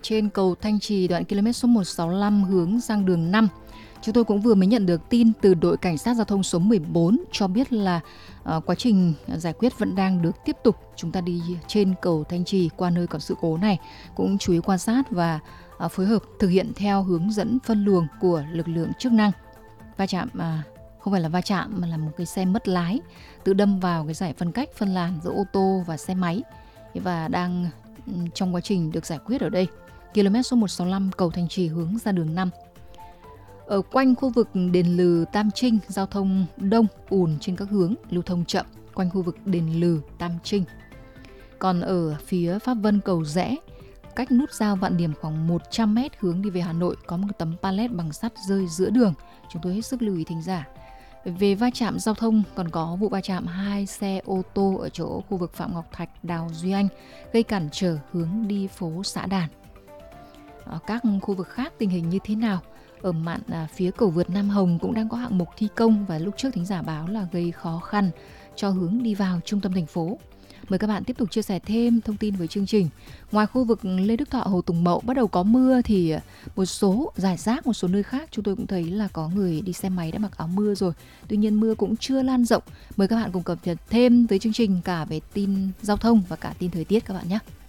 trên cầu Thanh Trì đoạn km số 165 hướng sang đường 5. Chúng tôi cũng vừa mới nhận được tin từ đội cảnh sát giao thông số 14 cho biết là quá trình giải quyết vẫn đang được tiếp tục. Chúng ta đi trên cầu Thanh Trì qua nơi có sự cố này cũng chú ý quan sát và phối hợp thực hiện theo hướng dẫn phân luồng của lực lượng chức năng. Va chạm không phải là va chạm mà là một cái xe mất lái tự đâm vào cái giải phân cách phân làn giữa ô tô và xe máy và đang trong quá trình được giải quyết ở đây. Km số 165 cầu Thanh Trì hướng ra đường 5. Ở quanh khu vực đền Lừ Tam Trinh, giao thông đông ùn trên các hướng, lưu thông chậm quanh khu vực đền Lừ Tam Trinh. Còn ở phía Pháp Vân Cầu Rẽ, cách nút giao Vạn Điểm khoảng 100 m hướng đi về Hà Nội có một tấm pallet bằng sắt rơi giữa đường. Chúng tôi hết sức lưu ý thính giả. Về va chạm giao thông, còn có vụ va chạm 2 xe ô tô ở chỗ khu vực Phạm Ngọc Thạch, Đào Duy Anh gây cản trở hướng đi phố Xã Đàn. Ở các khu vực khác tình hình như thế nào? Ở mạn phía cầu vượt Nam Hồng cũng đang có hạng mục thi công và lúc trước thính giả báo là gây khó khăn cho hướng đi vào trung tâm thành phố. Mời các bạn tiếp tục chia sẻ thêm thông tin với chương trình. Ngoài khu vực Lê Đức Thọ, Hồ Tùng Mậu bắt đầu có mưa thì một số rải rác một số nơi khác chúng tôi cũng thấy là có người đi xe máy đã mặc áo mưa rồi. Tuy nhiên mưa cũng chưa lan rộng. Mời các bạn cùng cập nhật thêm với chương trình cả về tin giao thông và cả tin thời tiết các bạn nhé.